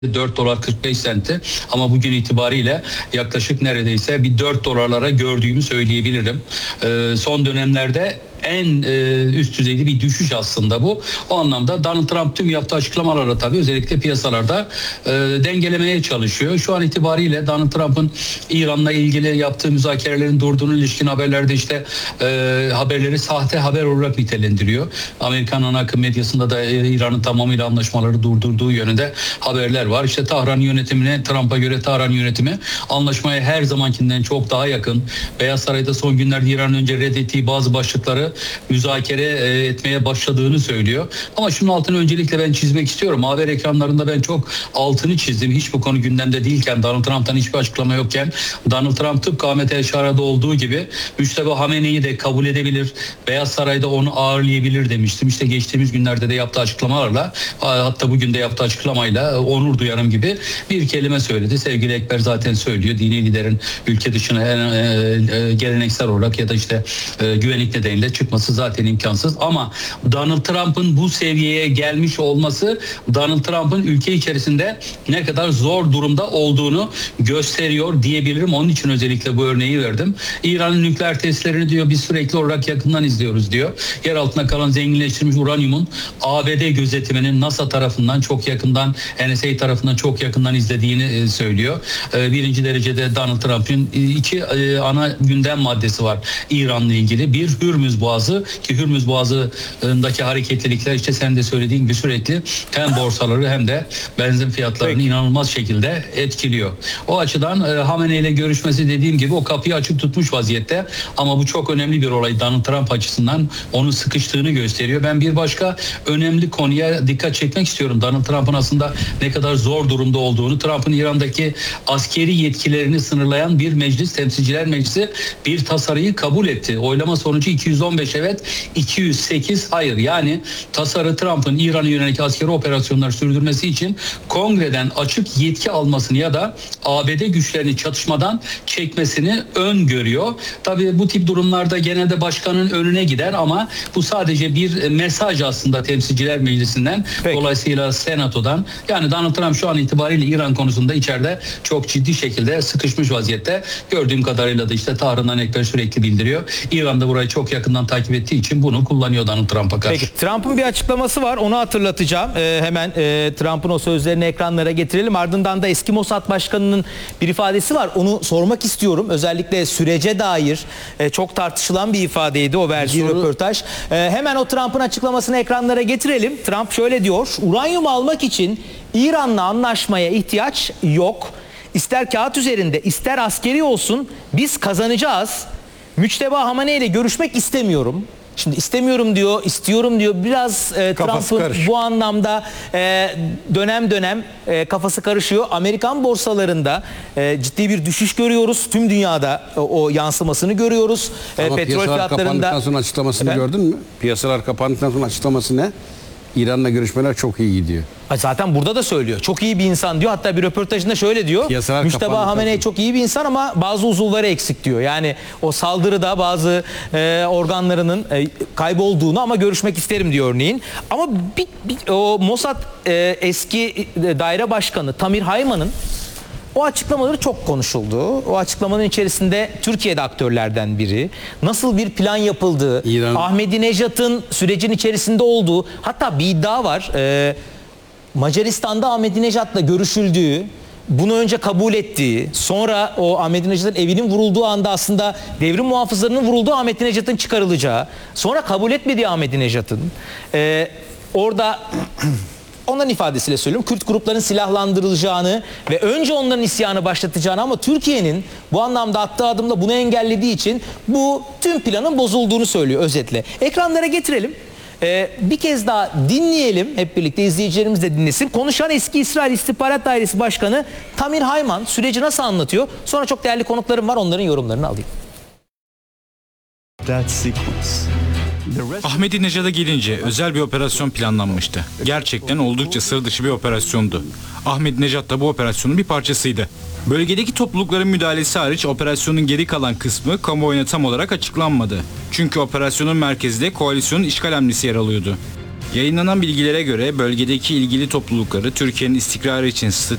$4 45 senti ama bugün itibariyle yaklaşık neredeyse bir 4 dolarlara gördüğümü söyleyebilirim. Son dönemlerde en üst düzeyde bir düşüş aslında bu. O anlamda Donald Trump tüm yaptığı açıklamalarla tabii özellikle piyasalarda dengelemeye çalışıyor. Şu an itibariyle Donald Trump'ın İran'la ilgili yaptığı müzakerelerin durduğuna ilişkin haberlerde işte haberleri sahte haber olarak nitelendiriyor. Amerikan ana akım medyasında da İran'ın tamamıyla anlaşmaları durdurduğu yönünde haberler var. İşte Tahran yönetimine, Trump'a göre Tahran yönetimi anlaşmaya her zamankinden çok daha yakın. Beyaz Saray'da son günlerde İran önce reddettiği bazı başlıkları müzakere etmeye başladığını söylüyor. Ama şunun altını öncelikle ben çizmek istiyorum. Haber ekranlarında ben çok altını çizdim. Hiç bu konu gündemde değilken, Donald Trump'tan hiçbir açıklama yokken, Donald Trump tıpkı Ahmet El Şara'da olduğu gibi Müşteba Hamene'yi de kabul edebilir, Beyaz Saray'da onu ağırlayabilir demiştim. İşte geçtiğimiz günlerde de yaptığı açıklamalarla, hatta bugün de yaptığı açıklamayla onur duyarım gibi bir kelime söyledi. Sevgili Ekber zaten söylüyor. Dini liderin ülke dışına geleneksel olarak ya da işte güvenlik nedeniyle çıkması zaten imkansız. Ama Donald Trump'ın bu seviyeye gelmiş olması Donald Trump'ın ülke içerisinde ne kadar zor durumda olduğunu gösteriyor diyebilirim. Onun için özellikle bu örneği verdim. İran'ın nükleer testlerini diyor biz sürekli olarak yakından izliyoruz diyor. Yer altına kalan zenginleştirilmiş uranyumun ABD gözetiminin NASA tarafından çok yakından, NSA tarafından çok yakından izlediğini söylüyor. Birinci derecede Donald Trump'ın iki ana gündem maddesi var İran'la ilgili. Bir, Hürmüz Boğazı, ki Hürmüz Boğazı'ndaki hareketlilikler işte sen de söylediğin gibi sürekli hem borsaları hem de benzin fiyatlarını inanılmaz şekilde etkiliyor. O açıdan Hamenei ile görüşmesi dediğim gibi o kapıyı açık tutmuş vaziyette ama bu çok önemli bir olay Donald Trump açısından, onun sıkıştığını gösteriyor. Ben bir başka önemli konuya dikkat çekmek istiyorum. Donald Trump'ın aslında ne kadar zor durumda olduğunu. Trump'ın İran'daki askeri yetkilerini sınırlayan bir meclis, Temsilciler Meclisi bir tasarıyı kabul etti. Oylama sonucu 215 evet, 208 hayır. Yani tasarı Trump'ın İran'a yönelik askeri operasyonlar sürdürmesi için kongreden açık yetki almasını ya da ABD güçlerini çatışmadan çekmesini öngörüyor. Tabii bu tip durumlarda genelde başkanın önüne gider ama bu sadece bir mesaj aslında Temsilciler Meclisi'nden. Peki. Dolayısıyla Senato'dan. Yani Donald Trump şu an itibariyle İran konusunda içeride çok ciddi şekilde sıkışmış vaziyette. Gördüğüm kadarıyla da işte Tahran'dan Ekber sürekli bildiriyor. İran da burayı çok yakından takip ettiği için bunu kullanıyor Donald Trump'a karşı. Peki, Trump'ın bir açıklaması var. Onu hatırlatacağım. Hemen Trump'ın o sözlerini ekranlara getirelim. Ardından da eski Mossad Başkanı'nın bir ifadesi var. Onu sormak istiyorum. Özellikle sürece dair çok tartışılan bir ifadeydi o verdiği röportaj. Hemen o Trump'ın açıklamasını ekranlara getirelim. Trump şöyle diyor. Uranyum almak için İran'la anlaşmaya ihtiyaç yok. İster kağıt üzerinde ister askeri olsun biz kazanacağız. Müçteba Hamenei ile görüşmek istemiyorum. Şimdi istemiyorum diyor, istiyorum diyor. Biraz Trump'ın bu anlamda dönem dönem kafası karışıyor. Amerikan borsalarında ciddi bir düşüş görüyoruz. Tüm dünyada o yansımasını görüyoruz. Ama petrol fiyatlarında sonra açıklamasını gördün mü? Piyasalar kapandıktan sonra açıklaması ne? İran'la görüşmeler çok iyi gidiyor. Zaten burada da söylüyor. Çok iyi bir insan diyor. Hatta bir röportajında şöyle diyor. Müşteba Hamenei çok iyi bir insan ama bazı uzuvları eksik diyor. Yani o saldırıda bazı organlarının kaybolduğunu ama görüşmek isterim diyor örneğin. Ama o Mossad eski daire başkanı Tamir Hayman'ın o açıklamaları çok konuşuldu. O açıklamanın içerisinde Türkiye'de aktörlerden biri. Nasıl bir plan yapıldığı, Ahmadinejad'ın sürecin içerisinde olduğu, hatta bir iddia var. Macaristan'da Ahmadinejad'la görüşüldüğü, bunu önce kabul ettiği, sonra o Ahmadinejad'ın evinin vurulduğu anda aslında devrim muhafızlarının vurulduğu Ahmadinejad'ın çıkarılacağı, sonra kabul etmediği Ahmadinejad'ın orada onların ifadesiyle söylüyorum, Kürt grupların silahlandırılacağını ve önce onların isyanı başlatacağını ama Türkiye'nin bu anlamda attığı adımla bunu engellediği için bu tüm planın bozulduğunu söylüyor özetle. Ekranlara getirelim. Bir kez daha dinleyelim, hep birlikte izleyicilerimiz de dinlesin. Konuşan eski İsrail İstihbarat Dairesi Başkanı Tamir Hayman süreci nasıl anlatıyor? Sonra çok değerli konuklarım var, onların yorumlarını alayım. Ahmadinejad'a gelince özel bir operasyon planlanmıştı. Gerçekten oldukça sıra dışı bir operasyondu. Ahmadinejad da bu operasyonun bir parçasıydı. Bölgedeki toplulukların müdahalesi hariç operasyonun geri kalan kısmı kamuoyuna tam olarak açıklanmadı. Çünkü operasyonun merkezinde koalisyonun işgal hamlesi yer alıyordu. Yayınlanan bilgilere göre bölgedeki ilgili toplulukları Türkiye'nin istikrarı için